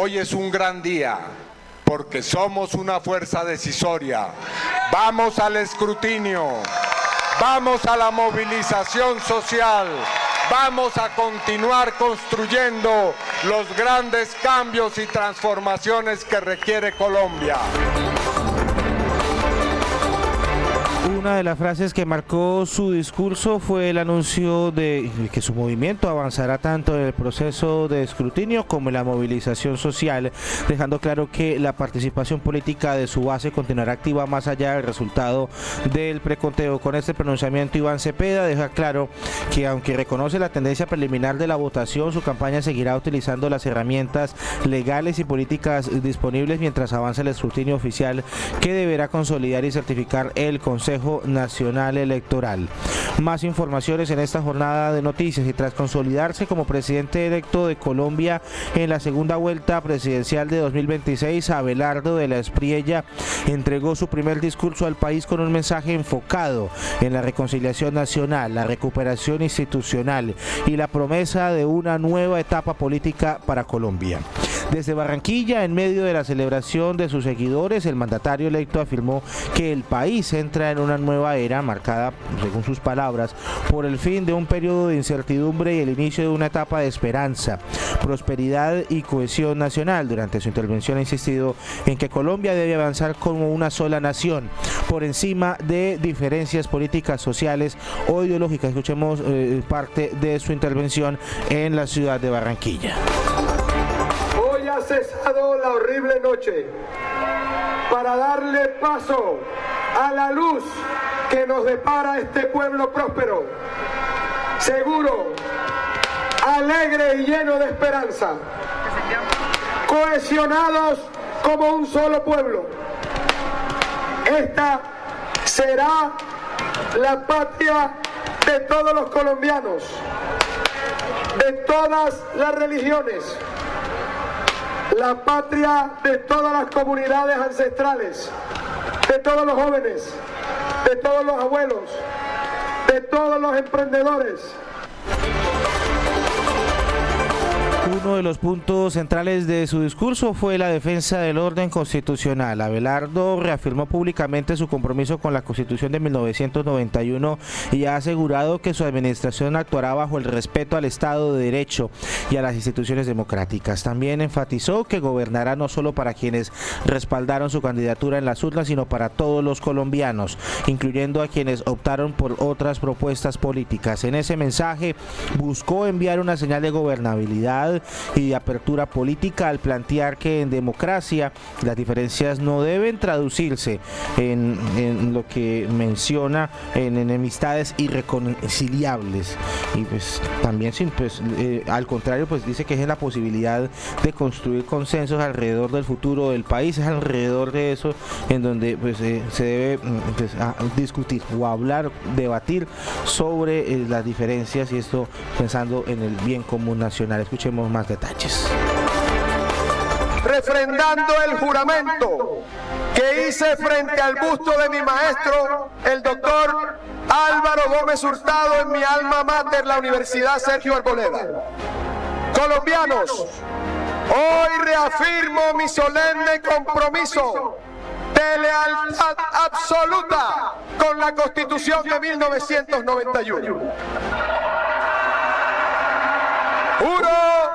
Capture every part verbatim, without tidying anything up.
Hoy es un gran día porque somos una fuerza decisoria. Vamos al escrutinio, vamos a la movilización social, vamos a continuar construyendo los grandes cambios y transformaciones que requiere Colombia. Una de las frases que marcó su discurso fue el anuncio de que su movimiento avanzará tanto en el proceso de escrutinio como en la movilización social, dejando claro que la participación política de su base continuará activa más allá del resultado del preconteo. Con este pronunciamiento, Iván Cepeda deja claro que aunque reconoce la tendencia preliminar de la votación, su campaña seguirá utilizando las herramientas legales y políticas disponibles mientras avanza el escrutinio oficial que deberá consolidar y certificar el Consejo Nacional Electoral. Más informaciones en esta jornada de noticias. Y tras consolidarse como presidente electo de Colombia en la segunda vuelta presidencial de dos mil veintiséis, Abelardo de la Espriella entregó su primer discurso al país con un mensaje enfocado en la reconciliación nacional, la recuperación institucional y la promesa de una nueva etapa política para Colombia. Desde Barranquilla, en medio de la celebración de sus seguidores, el mandatario electo afirmó que el país entra en una nueva era marcada, según sus palabras, por el fin de un periodo de incertidumbre y el inicio de una etapa de esperanza, prosperidad y cohesión nacional. Durante su intervención ha insistido en que Colombia debe avanzar como una sola nación, por encima de diferencias políticas, sociales o ideológicas. Escuchemos eh, parte de su intervención en la ciudad de Barranquilla. Hoy ha cesado la horrible noche para darle paso a la luz que nos depara este pueblo próspero, seguro, alegre y lleno de esperanza, cohesionados como un solo pueblo. Esta será la patria de todos los colombianos, de todas las religiones, la patria de todas las comunidades ancestrales, de todos los jóvenes, de todos los abuelos, de todos los emprendedores. Uno de los puntos centrales de su discurso fue la defensa del orden constitucional. Abelardo reafirmó públicamente su compromiso con la Constitución de mil novecientos noventa y uno y ha asegurado que su administración actuará bajo el respeto al Estado de Derecho y a las instituciones democráticas. También enfatizó que gobernará no solo para quienes respaldaron su candidatura en las urnas, sino para todos los colombianos, incluyendo a quienes optaron por otras propuestas políticas. En ese mensaje buscó enviar una señal de gobernabilidad y de apertura política al plantear que en democracia las diferencias no deben traducirse en, en lo que menciona en enemistades irreconciliables, y pues también sin, pues, eh, al contrario, pues dice que es la posibilidad de construir consensos alrededor del futuro del país. Es alrededor de eso en donde pues eh, se debe pues, a discutir o hablar, debatir sobre eh, las diferencias, y esto pensando en el bien común nacional. Escuchemos más detalles. Refrendando el juramento que hice frente al busto de mi maestro, el doctor Álvaro Gómez Hurtado, en mi alma mater, la Universidad Sergio Arboleda. Colombianos, hoy reafirmo mi solemne compromiso de lealtad absoluta con la Constitución de mil novecientos noventa y uno. Juro,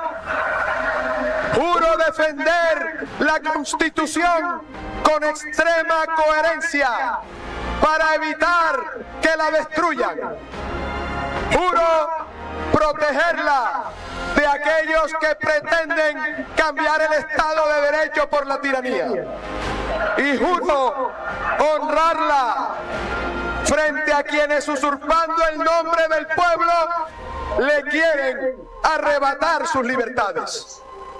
juro defender la Constitución con extrema coherencia para evitar que la destruyan. Juro protegerla de aquellos que pretenden cambiar el Estado de Derecho por la tiranía. Y juro honrarla frente a quienes, usurpando el nombre del pueblo, le quieren arrebatar sus libertades.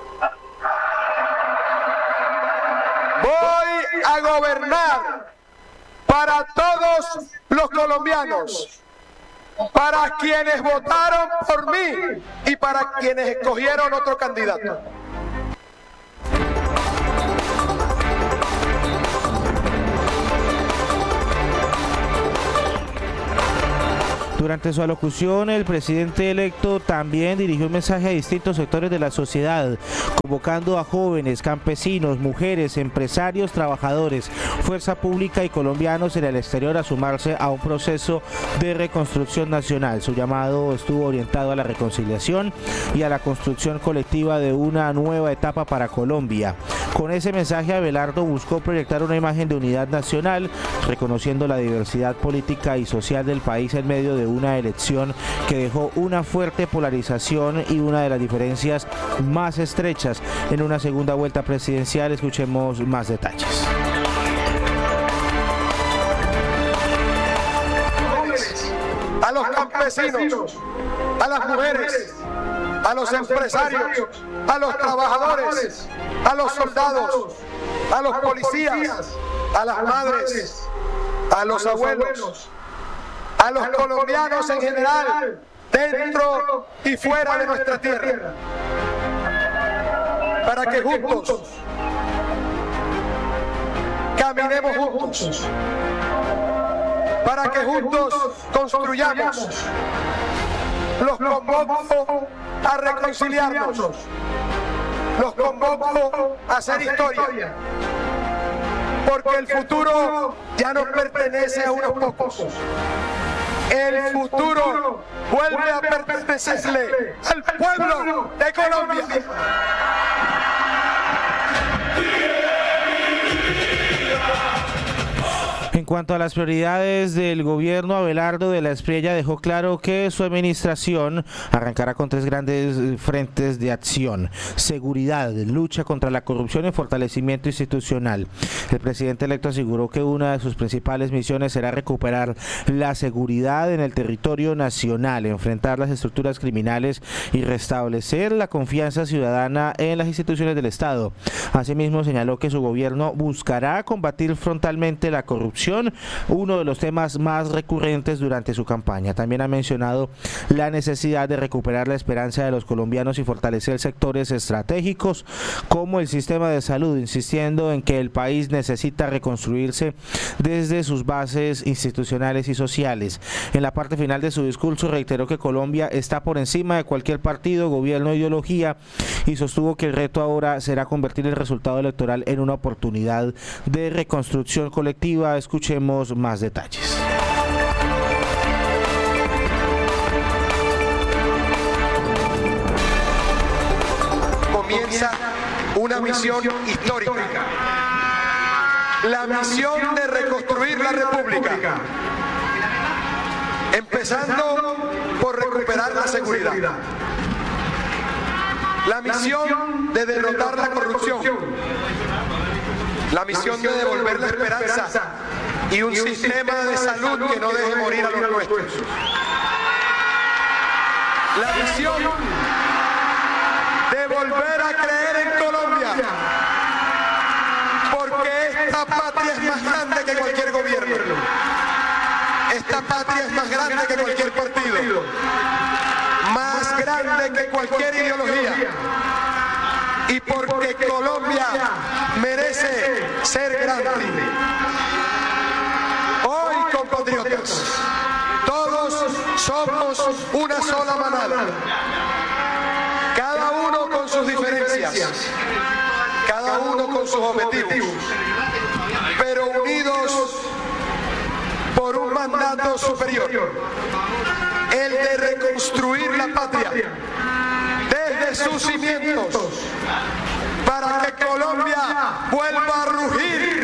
Voy a gobernar para todos los colombianos, para quienes votaron por mí y para quienes escogieron otro candidato. Durante su alocución, el presidente electo también dirigió un mensaje a distintos sectores de la sociedad, convocando a jóvenes, campesinos, mujeres, empresarios, trabajadores, fuerza pública y colombianos en el exterior a sumarse a un proceso de reconstrucción nacional. Su llamado estuvo orientado a la reconciliación y a la construcción colectiva de una nueva etapa para Colombia. Con ese mensaje, Abelardo buscó proyectar una imagen de unidad nacional, reconociendo la diversidad política y social del país en medio de una elección que dejó una fuerte polarización y una de las diferencias más estrechas en una segunda vuelta presidencial. Escuchemos más detalles. A los campesinos, a las mujeres, a los empresarios, a los trabajadores, a los soldados, a los policías, a las madres, a los abuelos, a los colombianos en general, dentro y fuera de nuestra tierra, para que juntos caminemos juntos, para que juntos construyamos. Los convoco a reconciliarnos, los convoco a hacer historia, porque el futuro ya no pertenece a unos pocos. El futuro vuelve a pertenecerle al pueblo de Colombia. En cuanto a las prioridades del gobierno, Abelardo de la Espriella dejó claro que su administración arrancará con tres grandes frentes de acción: seguridad, lucha contra la corrupción y fortalecimiento institucional. El presidente electo aseguró que una de sus principales misiones será recuperar la seguridad en el territorio nacional, enfrentar las estructuras criminales y restablecer la confianza ciudadana en las instituciones del Estado. Asimismo, señaló que su gobierno buscará combatir frontalmente la corrupción, uno de los temas más recurrentes durante su campaña. También ha mencionado la necesidad de recuperar la esperanza de los colombianos y fortalecer sectores estratégicos como el sistema de salud, insistiendo en que el país necesita reconstruirse desde sus bases institucionales y sociales. En la parte final de su discurso reiteró que Colombia está por encima de cualquier partido, gobierno o ideología, y sostuvo que el reto ahora será convertir el resultado electoral en una oportunidad de reconstrucción colectiva. Escuchemos más detalles. Comienza una misión histórica, la misión de reconstruir la República, empezando por recuperar la seguridad, la misión de derrotar la corrupción, la misión de devolver la esperanza y un sistema de salud que no deje morir a los nuestros, la misión de volver a creer en Colombia, porque esta patria es más grande que cualquier gobierno, esta patria es más grande que cualquier partido, más grande que cualquier ideología, y porque Colombia merece ser grande. Hoy, compatriotas, todos somos una sola manada, cada uno con sus diferencias, cada uno con sus objetivos, pero unidos por un mandato superior, el de reconstruir la patria desde sus cimientos, para que Colombia vuelva a rugir